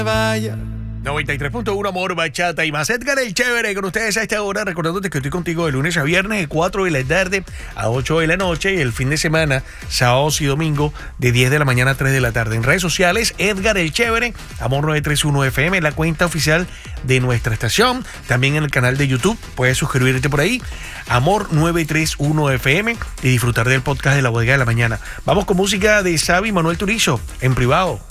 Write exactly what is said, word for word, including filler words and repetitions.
Vaya. noventa y tres punto uno Amor, Bachata y más. Edgar el Chévere con ustedes a esta hora, recordándote que estoy contigo de lunes a viernes de cuatro de la tarde a ocho de la noche y el fin de semana, sábados y domingo de diez de la mañana a tres de la tarde. En redes sociales, Edgar el Chévere, Amor nueve tres uno F M, la cuenta oficial de nuestra estación. También en el canal de YouTube, puedes suscribirte por ahí, Amor nueve tres uno F M, y disfrutar del podcast de La Bodega de la Mañana. Vamos con música de Xavi Manuel Turizo, En Privado.